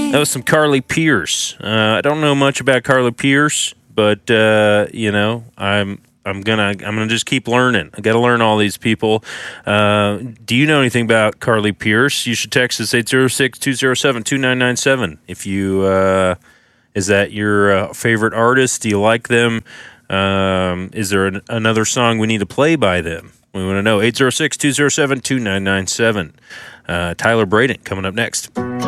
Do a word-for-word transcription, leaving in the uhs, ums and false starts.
That was some Carly Pearce. Uh, I don't know much about Carly Pearce, but uh, you know, I'm I'm gonna I'm gonna just keep learning. I got to learn all these people. Uh, do you know anything about Carly Pearce? You should text us eight zero six, two zero seven, two nine nine seven. If you uh, is that your uh, favorite artist? Do you like them? Um, is there an, another song we need to play by them? We want to know. eight zero six, two zero seven, two nine nine seven. Uh, Tyler Braden coming up next.